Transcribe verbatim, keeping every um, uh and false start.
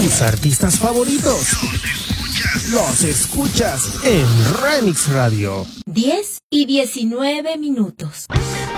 tus artistas favoritos los escuchas en Remix Radio. diez y diecinueve minutos.